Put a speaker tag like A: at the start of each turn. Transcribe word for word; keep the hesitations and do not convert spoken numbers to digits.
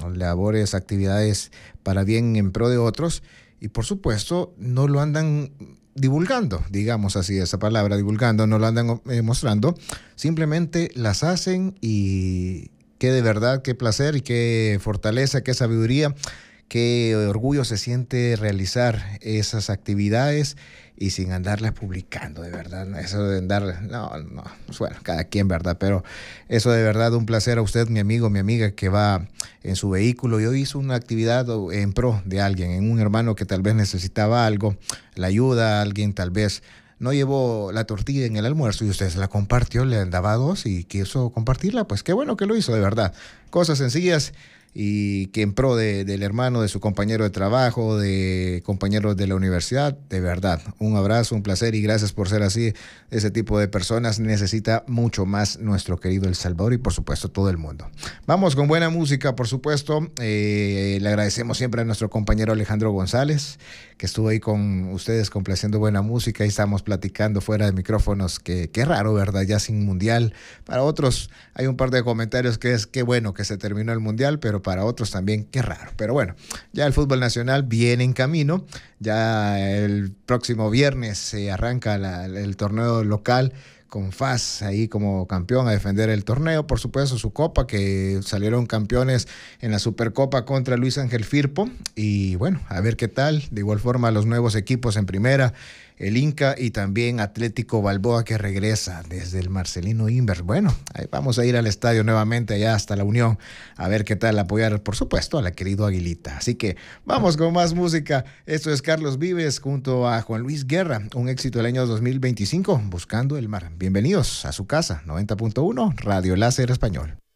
A: haciendo labores, actividades para bien en pro de otros y por supuesto no lo andan divulgando, digamos así esa palabra, divulgando, no lo andan eh, mostrando, simplemente las hacen y qué de verdad, qué placer y qué fortaleza, qué sabiduría, qué orgullo se siente realizar esas actividades y sin andarlas publicando, de verdad, eso de andar, no, no, bueno, cada quien, ¿verdad? Pero eso de verdad, un placer a usted, mi amigo, mi amiga, que va en su vehículo y hoy hizo una actividad en pro de alguien, en un hermano que tal vez necesitaba algo, la ayuda a alguien tal vez no llevó la tortilla en el almuerzo y usted se la compartió, le daba dos y quiso compartirla, pues qué bueno que lo hizo, de verdad. Cosas sencillas y que en pro de, del hermano, de su compañero de trabajo, de compañeros de la universidad, de verdad, un abrazo, un placer y gracias por ser así. Ese tipo de personas necesita mucho más nuestro querido El Salvador y por supuesto todo el mundo. Vamos con buena música, por supuesto. Eh, le agradecemos siempre a nuestro compañero Alejandro González, que estuvo ahí con ustedes complaciendo buena música y estamos platicando fuera de micrófonos, que qué raro, ¿verdad? Ya sin mundial. Para otros hay un par de comentarios que es qué bueno que se terminó el mundial, pero para otros también qué raro. Pero bueno, ya el fútbol nacional viene en camino. Ya el próximo viernes se arranca la, el torneo local con F A S ahí como campeón a defender el torneo, por supuesto su copa, que salieron campeones en la Supercopa contra Luis Ángel Firpo y bueno, a ver qué tal, de igual forma los nuevos equipos en primera, el Inca y también Atlético Balboa que regresa desde el Marcelino Inver. Bueno, ahí vamos a ir al estadio nuevamente allá hasta la Unión a ver qué tal, apoyar por supuesto a la querido Aguilita. Así que vamos con más música. Esto es Carlos Vives junto a Juan Luis Guerra, un éxito del año dos mil veinticinco, Buscando el Mar. Bienvenidos a su casa, noventa punto uno Radio Láser Español.